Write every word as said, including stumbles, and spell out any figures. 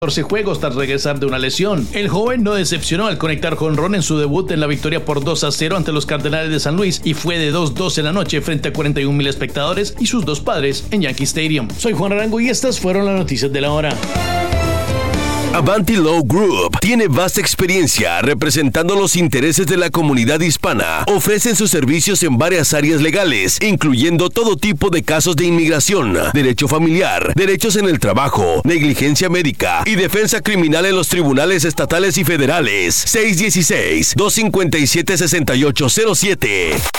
catorce juegos tras regresar de una lesión. El joven no decepcionó al conectar jonrón en su debut en la victoria por dos a cero ante los Cardenales de San Luis y fue de dos dos en la noche frente a cuarenta y un mil espectadores y sus dos padres en Yankee Stadium. Soy Juan Arango y estas fueron las noticias de la hora. Avanti Law Group tiene vasta experiencia representando los intereses de la comunidad hispana. Ofrecen sus servicios en varias áreas legales, incluyendo todo tipo de casos de inmigración, derecho familiar, derechos en el trabajo, negligencia médica y defensa criminal en los tribunales estatales y federales. seis uno seis, dos cinco siete, seis ocho cero siete.